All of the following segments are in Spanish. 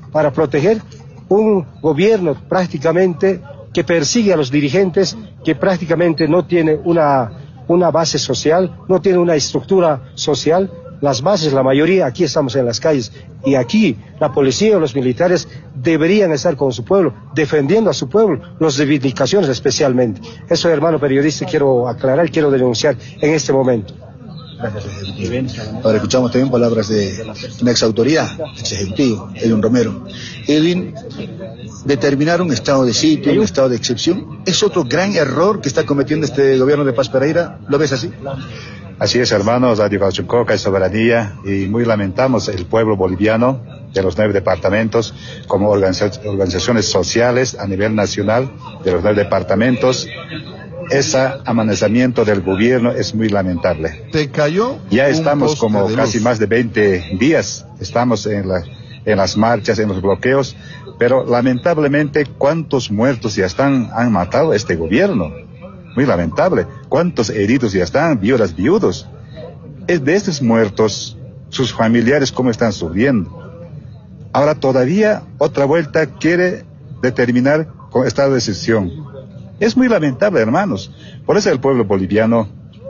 para proteger un gobierno prácticamente que persigue a los dirigentes, que prácticamente no tiene una base social, no tiene una estructura social. Las bases, la mayoría, aquí estamos en las calles, y aquí la policía o los militares deberían estar con su pueblo, defendiendo a su pueblo, las reivindicaciones especialmente. Eso, hermano periodista, quiero aclarar, quiero denunciar en este momento. Gracias, ejecutivo. Ahora escuchamos también palabras de una exautoridad, ex ejecutivo, Edwin Romero. Edwin, determinar un estado de sitio, un estado de excepción, es otro gran error que está cometiendo este gobierno de Paz Pereira. ¿Lo ves así? Así es, hermanos, Radio Calchucoca y Soberanía, y muy lamentamos el pueblo boliviano de los 9 departamentos, como organizaciones sociales a nivel nacional de los 9 departamentos. Ese amanecimiento del gobierno es muy lamentable. Te cayó. Ya estamos como casi más de 20 días, estamos en las marchas, en los bloqueos, pero lamentablemente cuántos muertos ya han matado este gobierno. Muy lamentable. ¿Cuántos heridos ya están? Viudos. De estos muertos, sus familiares cómo están sufriendo. Ahora todavía otra vuelta quiere determinar con estado de excepción. Es muy lamentable, hermanos. Por eso el pueblo boliviano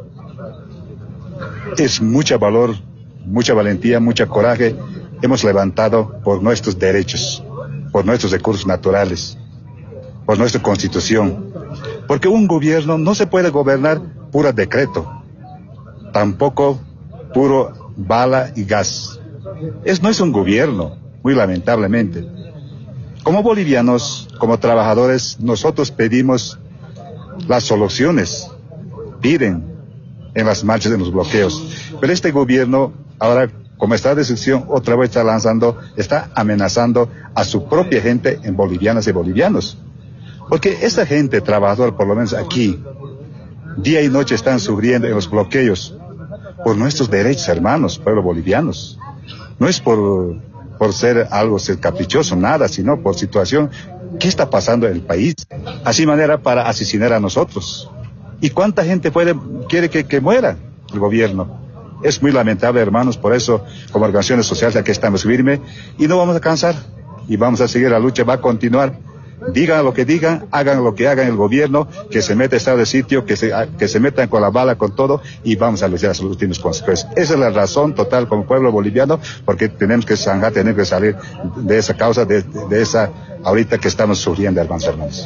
es mucho valor, mucha valentía, mucho coraje. Hemos levantado por nuestros derechos, por nuestros recursos naturales, por nuestra constitución. Porque un gobierno no se puede gobernar puro decreto, tampoco puro bala y gas. No es un gobierno, muy lamentablemente. Como bolivianos, como trabajadores, nosotros pedimos las soluciones, piden en las marchas, en los bloqueos. Pero este gobierno, ahora, como está de excepción, otra vez está amenazando a su propia gente en bolivianas y bolivianos. Porque esa gente trabajadora, por lo menos aquí, día y noche están sufriendo en los bloqueos por nuestros derechos, hermanos, pueblo bolivianos. No es por ser algo caprichoso, nada, sino por situación. ¿Qué está pasando en el país? Así manera para asesinar a nosotros. ¿Y cuánta gente quiere que muera el gobierno? Es muy lamentable, hermanos, por eso, como organizaciones sociales, aquí estamos firmes y no vamos a cansar. Y vamos a seguir, la lucha va a continuar. Digan lo que digan, hagan lo que hagan el gobierno, que se meta estado de sitio, que se metan con la bala, con todo, y vamos a luchar hasta las últimas consecuencias. Esa es la razón total como pueblo boliviano, porque tenemos que zanjar, tenemos que salir de esa causa, de esa ahorita que estamos sufriendo, hermanos.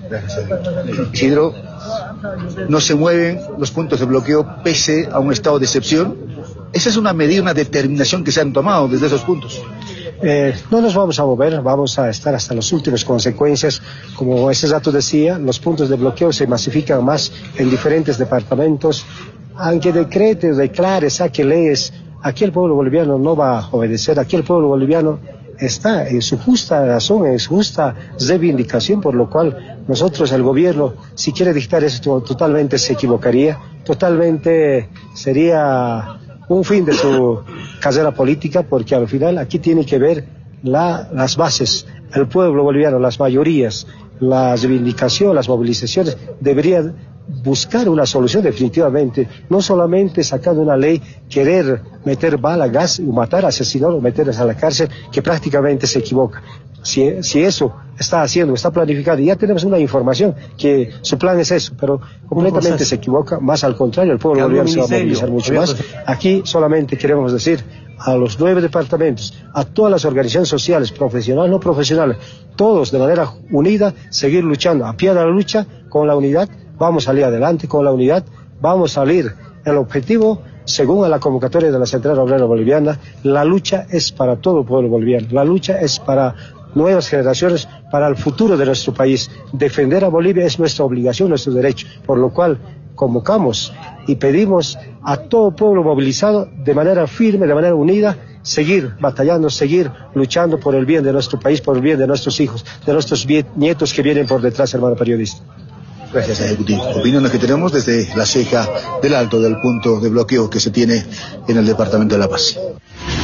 Isidro, no se mueven los puntos de bloqueo pese a un estado de excepción. Esa es una medida, una determinación que se han tomado desde esos puntos. No nos vamos a mover, vamos a estar hasta las últimas consecuencias. Como ese dato decía, los puntos de bloqueo se masifican más en diferentes departamentos. Aunque declare, saque leyes, aquí el pueblo boliviano no va a obedecer. Aquí el pueblo boliviano está en su justa razón, en su justa reivindicación, por lo cual nosotros, el gobierno, si quiere dictar esto, totalmente se equivocaría, totalmente sería un fin de su carrera política, porque al final aquí tiene que ver las bases, el pueblo boliviano, las mayorías, las reivindicaciones, las movilizaciones, deberían buscar una solución definitivamente, no solamente sacando una ley, querer meter bala, gas, matar, asesinar o meterles a la cárcel, que prácticamente se equivoca. Si eso está haciendo, está planificado, y ya tenemos una información que su plan es eso, pero completamente se equivoca, más al contrario, el pueblo boliviano se va a movilizar mucho más. Aquí solamente queremos decir a los 9 departamentos, a todas las organizaciones sociales, profesionales, no profesionales, todos de manera unida, seguir luchando, a pie de la lucha, con la unidad, vamos a salir adelante, con la unidad, vamos a salir. El objetivo, según la convocatoria de la Central Obrera Boliviana, la lucha es para todo el pueblo boliviano, la lucha es para nuevas generaciones, para el futuro de nuestro país. Defender a Bolivia es nuestra obligación, nuestro derecho, por lo cual convocamos y pedimos a todo pueblo movilizado de manera firme, de manera unida, seguir batallando, seguir luchando por el bien de nuestro país, por el bien de nuestros hijos, de nuestros nietos que vienen por detrás, hermano periodista. Gracias, ejecutivo. Opiniones que tenemos desde la ceja del alto del punto de bloqueo que se tiene en el departamento de La Paz.